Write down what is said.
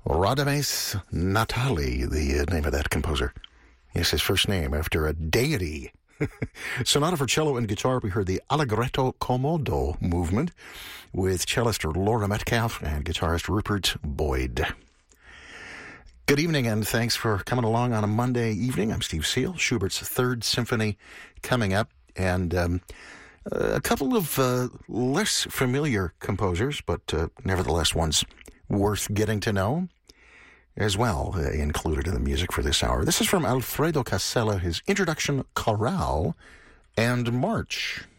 Radames Natali, the name of that composer. Yes, his first name after a deity. Sonata for cello and guitar, we heard the Allegretto Comodo movement with cellist Laura Metcalf and guitarist Rupert Boyd. Good evening, and thanks for coming along on a Monday evening. I'm Steve Seal. Schubert's Third Symphony coming up, and a couple of less familiar composers, but nevertheless ones worth getting to know as well, included in the music for this hour. This is from Alfredo Casella, his introduction, Chorale and March.